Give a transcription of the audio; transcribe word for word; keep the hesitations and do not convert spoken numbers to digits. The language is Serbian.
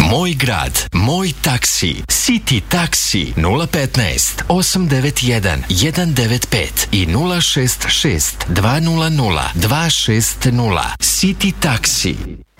Moj grad, moj taksi. City taksi nula petnaest osam devet jedan jedan devet pet i nula šest šest dva nula nula dva šest nula. City taksi.